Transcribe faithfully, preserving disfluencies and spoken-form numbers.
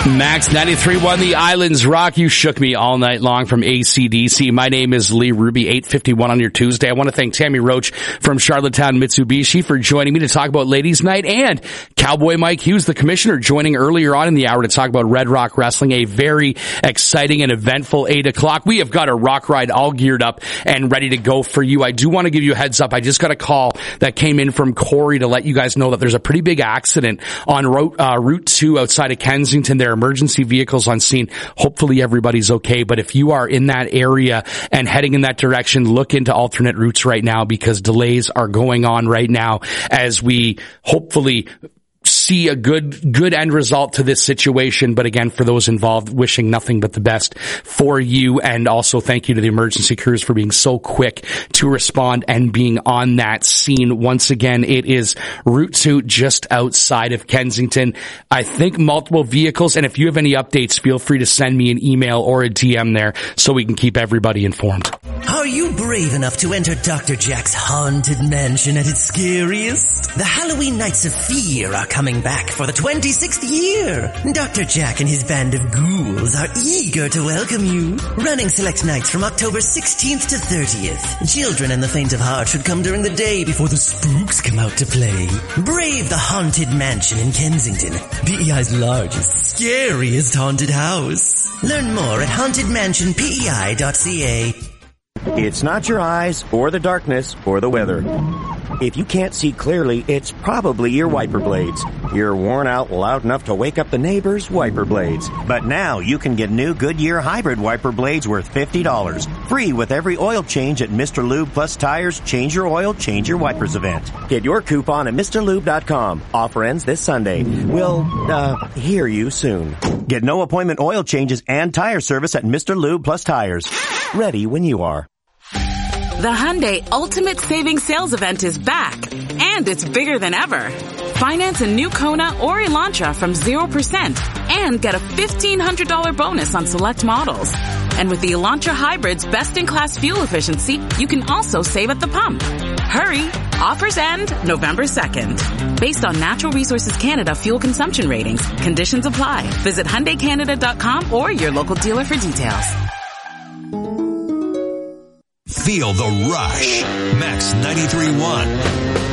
Max ninety-three point one, The Islands Rock. You shook me all night long from A C D C. My name is Lee Ruby, eight fifty-one on your Tuesday. I want to thank Tammy Roach from Charlottetown Mitsubishi for joining me to talk about Ladies Night, and Cowboy Mike Hughes, the commissioner, joining earlier on in the hour to talk about Red Rock Wrestling, a very exciting and eventful eight o'clock. We have got a rock ride all geared up and ready to go for you. I do want to give you a heads up. I just got a call that came in from Corey to let you guys know that there's a pretty big accident on Route, uh, Route two outside of Kensington. There are emergency vehicles on scene. Hopefully everybody's okay. But if you are in that area and heading in that direction, look into alternate routes right now, because delays are going on right now as we hopefully see a good, good end result to this situation. But again, for those involved, wishing nothing but the best for you. And also thank you to the emergency crews for being so quick to respond and being on that scene. Once again, it is Route two just outside of Kensington. I think multiple vehicles. And if you have any updates, feel free to send me an email or a D M there so we can keep everybody informed. Are you brave enough to enter Doctor Jack's haunted mansion at its scariest? The Halloween Nights of Fear are coming back for the twenty-sixth year. Doctor Jack and his band of ghouls are eager to welcome you. Running select nights from October sixteenth to thirtieth. Children and the faint of heart should come during the day before the spooks come out to play. Brave the haunted mansion in Kensington, P E I's largest, scariest haunted house. Learn more at haunted mansion p e i dot c a. It's not your eyes, or the darkness, or the weather. If you can't see clearly, it's probably your wiper blades. You're worn out loud enough to wake up the neighbors' wiper blades. But now you can get new Goodyear hybrid wiper blades worth fifty dollars. Free with every oil change at Mister Lube Plus Tires Change Your Oil, Change Your Wipers event. Get your coupon at Mr Lube dot com. Offer ends this Sunday. We'll, uh, hear you soon. Get no appointment oil changes and tire service at Mister Lube Plus Tires. Ready when you are. The Hyundai Ultimate Savings Sales Event is back, and it's bigger than ever. Finance a new Kona or Elantra from zero percent and get a fifteen hundred dollars bonus on select models. And with the Elantra Hybrid's best-in-class fuel efficiency, you can also save at the pump. Hurry! Offers end November second. Based on Natural Resources Canada fuel consumption ratings, conditions apply. Visit Hyundai Canada dot com or your local dealer for details. Feel the rush. Max ninety-three point one.